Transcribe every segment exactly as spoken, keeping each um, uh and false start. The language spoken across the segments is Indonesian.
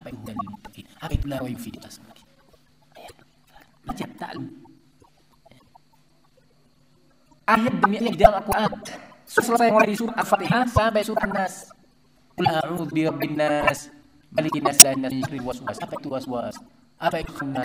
sampai hudan lil muttaqin. Apa itu la raiba fihi kita semua? Ayat. Baca ta'lim. Ayat demi ayat dalam Al-Quran. Selesai mulai dari surah Al-Fatihah sampai surah An-Nas. Qul a'udzu birabbin nas, malikin nas, ilahin nas, min syarril waswas. Apa itu waswas? Apa itu khannas?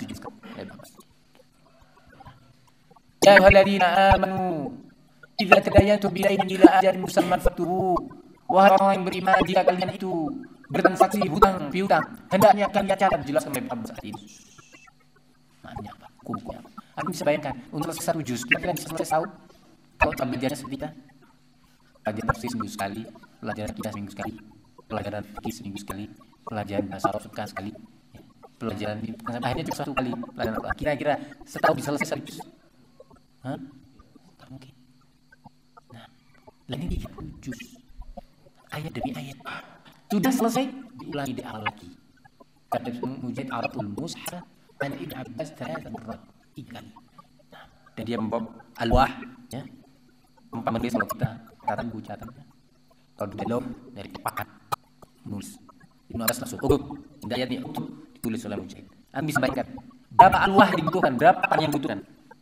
Ya ayyuhalladzina amanu idza tadayantum bidainin ila ajalin musamman faktubuh. Wahai orang yang beriman, jika kalian itu bertransaksi hutang piutang, hendaknya kalian catat. Jelaskan oleh Abu saat ini. Maknanya apa? Kumpulnya. Aku bisa bayangkan untuk selesai satu juz, kira-kira bisa selesai tahun. Kalau pembelajaran seperti kita, pelajaran tafsir seminggu sekali, pelajaran kita seminggu sekali, pelajaran fikih seminggu sekali, pelajaran bahasa Arab sekali, pelajaran akhirnya cuma satu kali pelajaran apa? Kira-kira setahun bisa selesai satu juz? Hah? Tak mungkin. Nah, lagi tiga puluh juz, ayat demi ayat, sudah selesai diulangi di awal lagi. Kata Mujahid Aratul Mushaf, An Ibn Abbas thalatha marrat, tiga kali. Nah, dan dia membawa alwah, ya. Empat menit kalau kita catatan buku catatannya. Kalau belum dari pakat nulis. Ibnu Abbas langsung ukur. Indah ayat ini untuk ditulis oleh Mujahid. Anda bisa bayangkan berapa alwah dibutuhkan, berapa pan yang dibutuhkan.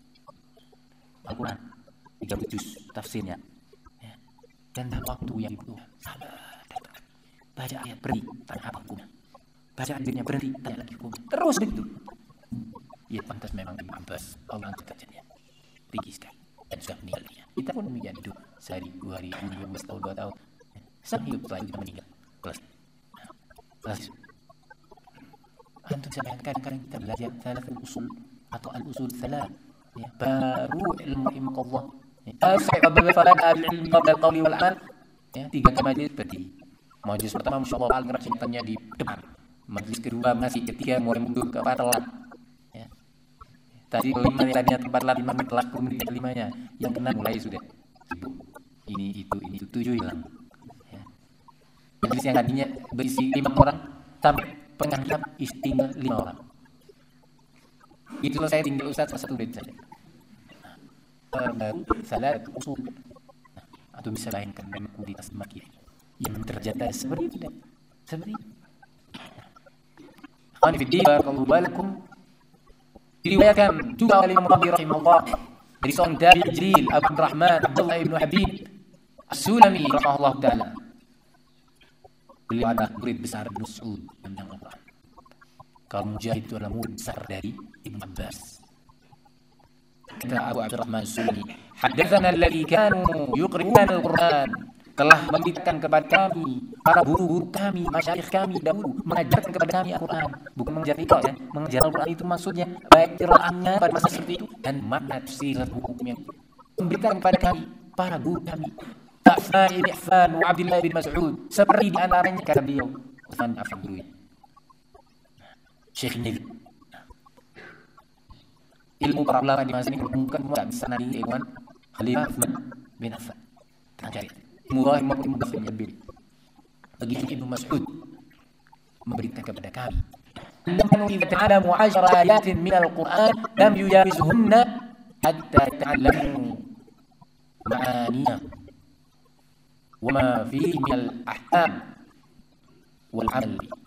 Al-Quran tiga puluh juz tafsirnya. Ya. Dan dalam waktu yang dibutuhkan. Sabar. Baca ayat berhenti, tanya apa hukumnya. Baca ayatnya berhenti, tanya lagi hukumnya. Terus begitu. Ya pantas memang Ibnu Abbas Allah angkat derajatnya tinggi sekali. Dan sudah meninggal dia. Kita pun demikian hidup sehari, dua hari, dua belas tahun, dua tahun. Sampai hidup setelah kita meninggal. Kelas. Kelas. Antum saya bayangkan kadang kita belajar thalathul usul atau al-usul thalath. Ya, baru ilmu ilmu Allah. Asai qabla farad al-ilm qabla al-qawli wal amal. Ya, tiga majlis seperti majlis pertama masyaallah paling ceritanya di depan. Majlis kedua masih ketiga mulai mundur ke empat telat. Tadi lima tadinya tempat lah lima menit telat sepuluh menit kelimanya, yang keenam mulai sudah sibuk. Ini itu ini itu tujuh hilang. Ya. Majlis yang tadinya berisi lima orang sampai pengantar isi tinggal lima orang. Itu saya tinggal Ustaz satu menit saja. Baru salah usul. Nah, atau bisa bayangkan memang kualitas makin yang terjadi seperti itu, seperti itu. Khani fi din barakallahu balakum. Diriwayatkan juga oleh Imam Bukhari rahimahullah dari seorang dai jalil Abu Rahman Abdullah ibn Habib As-Sulami rahimahullah taala. Beliau adalah murid besar Ibnu Mas'ud tentang Al-Quran. Kalau Mujahid itu adalah murid besar dari Ibn Abbas. Kata Abu Abdurrahman As-Sulami, "Haddatsana alladhi kanu yuqri'una al-Quran." Telah memberitakan kepada kami, para guru-guru kami, masyayikh kami dahulu mengajarkan kepada kami Al-Quran. Bukan mengajar itu ya, mengajar Al-Quran itu maksudnya baik qiraatnya pada masa seperti itu dan makna tafsir hukumnya. Memberitakan kepada kami, para guru kami, Uthman bin Affan wa Abdullah bin Mas'ud, seperti di antaranya kata beliau, Uthman bin Affan guru. Syekh Nabi. Ilmu para ulama di masa ini bukan mudah bisa nadi ikhwan Khalifah Uthman bin Affan. Cari murah maupun mudafir lebih. Begitu Ibnu Mas'ud memberitakan kepada kami, "Nahnu idza ta'alamu 'ashara ayatin min al-Qur'an lam yujawizuhunna hatta ta'lamu ma'aniha wa ma fihi min al-ahkam wal 'amal."